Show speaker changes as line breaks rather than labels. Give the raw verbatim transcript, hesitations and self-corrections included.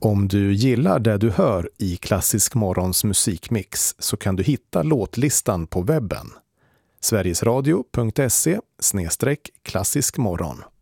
Om du gillar det du hör i Klassisk Morgons musikmix så kan du hitta låtlistan på webben. sverigesradio punkt se slash klassiskmorgon